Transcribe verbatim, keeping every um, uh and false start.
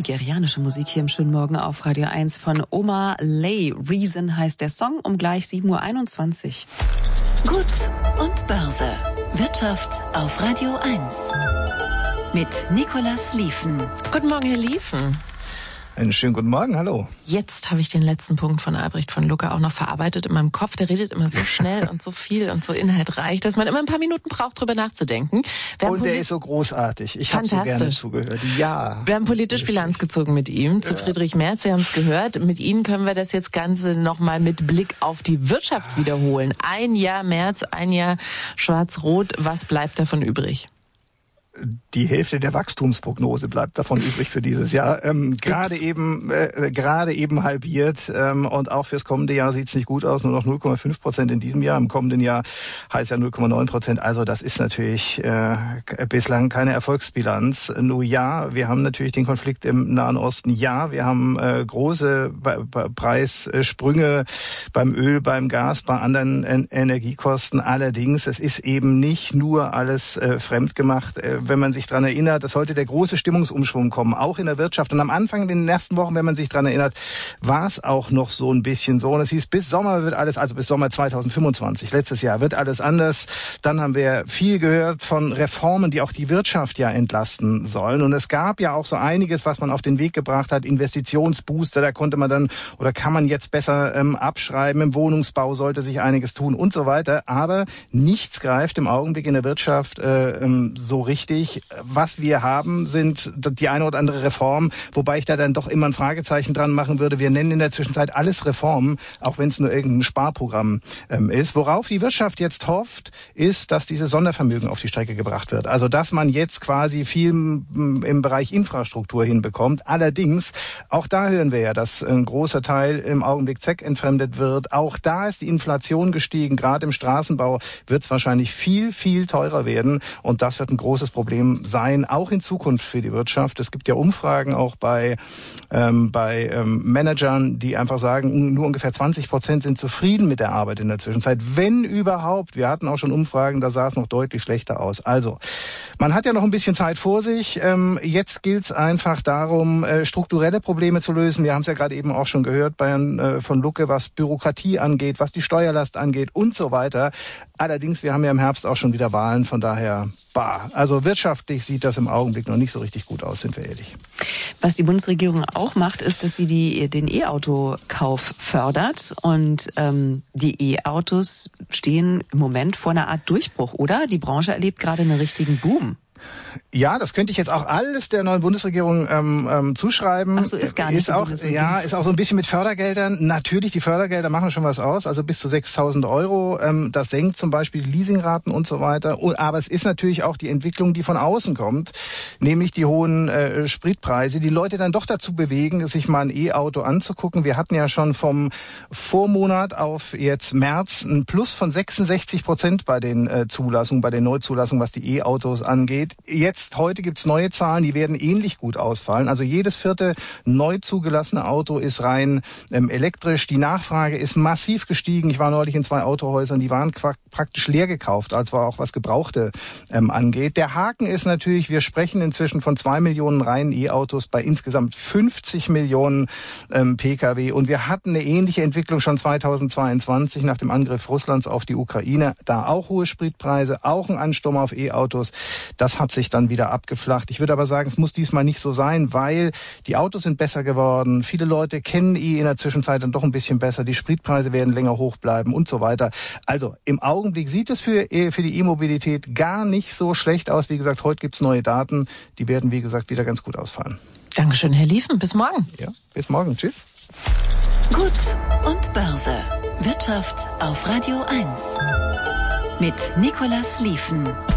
nigerianische Musik hier im schönen Morgen auf Radio eins von Omar Lay. Reason heißt der Song, um gleich sieben Uhr einundzwanzig. Gut und Börse. Wirtschaft auf Radio eins. Mit Nicolas Liefen. Guten Morgen, Herr Liefen. Einen schönen guten Morgen, hallo. Jetzt habe ich den letzten Punkt von Albrecht von Lucke auch noch verarbeitet in meinem Kopf. Der redet immer so schnell und so viel und so inhaltreich, dass man immer ein paar Minuten braucht, drüber nachzudenken. Wir und der ist so großartig. Ich habe so gerne zugehört. Ja. Wir haben politisch richtig. Bilanz gezogen mit ihm zu ja. Friedrich Merz. Sie haben es gehört. Mit ihm können wir das jetzt Ganze nochmal mit Blick auf die Wirtschaft wiederholen. Ein Jahr Merz, ein Jahr Schwarz-Rot. Was bleibt davon übrig? Die Hälfte der Wachstumsprognose bleibt davon übrig für dieses Jahr. Ähm, gerade eben, äh, gerade eben halbiert. Ähm, und auch fürs kommende Jahr sieht's nicht gut aus. Nur noch null Komma fünf Prozent in diesem Jahr. Im kommenden Jahr heißt ja null Komma neun Prozent. Also das ist natürlich äh, bislang keine Erfolgsbilanz. Nur ja, wir haben natürlich den Konflikt im Nahen Osten. Ja, wir haben äh, große Be- Be- Preissprünge beim Öl, beim Gas, bei anderen en- Energiekosten. Allerdings, es ist eben nicht nur alles äh, fremdgemacht. Äh, wenn man sich daran erinnert, dass heute der große Stimmungsumschwung kommt, auch in der Wirtschaft. Und am Anfang, in den ersten Wochen, wenn man sich daran erinnert, war es auch noch so ein bisschen so. Und es hieß, bis Sommer wird alles, also bis Sommer zweitausendfünfundzwanzig, letztes Jahr, wird alles anders. Dann haben wir viel gehört von Reformen, die auch die Wirtschaft ja entlasten sollen. Und es gab ja auch so einiges, was man auf den Weg gebracht hat. Investitionsbooster, da konnte man dann oder kann man jetzt besser ähm, abschreiben. Im Wohnungsbau sollte sich einiges tun und so weiter. Aber nichts greift im Augenblick in der Wirtschaft äh, ähm, so richtig. Was wir haben, sind die eine oder andere Reform, wobei ich da dann doch immer ein Fragezeichen dran machen würde. Wir nennen in der Zwischenzeit alles Reformen, auch wenn es nur irgendein Sparprogramm ähm, ist. Worauf die Wirtschaft jetzt hofft, ist, dass dieses Sondervermögen auf die Strecke gebracht wird. Also, dass man jetzt quasi viel im Bereich Infrastruktur hinbekommt. Allerdings, auch da hören wir ja, dass ein großer Teil im Augenblick zweckentfremdet wird. Auch da ist die Inflation gestiegen. Gerade im Straßenbau wird es wahrscheinlich viel, viel teurer werden. Und das wird ein großes Problem sein, auch in Zukunft für die Wirtschaft. Es gibt ja Umfragen auch bei ähm, bei ähm, Managern, die einfach sagen, nur ungefähr zwanzig Prozent sind zufrieden mit der Arbeit in der Zwischenzeit, wenn überhaupt. Wir hatten auch schon Umfragen, da sah es noch deutlich schlechter aus. Also, man hat ja noch ein bisschen Zeit vor sich. Ähm, jetzt gilt es einfach darum, äh, strukturelle Probleme zu lösen. Wir haben es ja gerade eben auch schon gehört bei äh, von Lucke, was Bürokratie angeht, was die Steuerlast angeht und so weiter. Allerdings, wir haben ja im Herbst auch schon wieder Wahlen, von daher, bah. Also wirtschaftlich sieht das im Augenblick noch nicht so richtig gut aus, sind wir ehrlich. Was die Bundesregierung auch macht, ist, dass sie die, den E-Auto-Kauf fördert. Und ähm, die E-Autos stehen im Moment vor einer Art Durchbruch, oder? Die Branche erlebt gerade einen richtigen Boom. Ja, das könnte ich jetzt auch alles der neuen Bundesregierung ähm, ähm, zuschreiben. Ach so, ist gar nicht ist auch, ja, ist auch so ein bisschen mit Fördergeldern. Natürlich, die Fördergelder machen schon was aus, also bis zu sechstausend Euro. Ähm, das senkt zum Beispiel die Leasingraten und so weiter. Aber es ist natürlich auch die Entwicklung, die von außen kommt, nämlich die hohen äh, Spritpreise, die Leute dann doch dazu bewegen, sich mal ein E-Auto anzugucken. Wir hatten ja schon vom Vormonat auf jetzt März ein Plus von sechsundsechzig Prozent bei den äh, Zulassungen, bei den Neuzulassungen, was die E-Autos angeht. Jetzt, heute gibt's neue Zahlen, die werden ähnlich gut ausfallen. Also jedes vierte neu zugelassene Auto ist rein ähm, elektrisch. Die Nachfrage ist massiv gestiegen. Ich war neulich in zwei Autohäusern, die waren quak- praktisch leer gekauft, als war auch was Gebrauchte ähm, angeht. Der Haken ist natürlich, wir sprechen inzwischen von zwei Millionen reinen E-Autos bei insgesamt fünfzig Millionen ähm, Pkw. Und wir hatten eine ähnliche Entwicklung schon zweitausendzweiundzwanzig nach dem Angriff Russlands auf die Ukraine. Da auch hohe Spritpreise, auch ein Ansturm auf E-Autos. Das hat sich dann wieder abgeflacht. Ich würde aber sagen, es muss diesmal nicht so sein, weil die Autos sind besser geworden. Viele Leute kennen E in der Zwischenzeit dann doch ein bisschen besser. Die Spritpreise werden länger hoch bleiben und so weiter. Also im Augenblick sieht es für, für die E-Mobilität gar nicht so schlecht aus. Wie gesagt, heute gibt's neue Daten. Die werden, wie gesagt, wieder ganz gut ausfallen. Dankeschön, Herr Liefen. Bis morgen. Ja, bis morgen. Tschüss. Gut und Börse. Wirtschaft auf Radio eins. Mit Nicolas Liefen.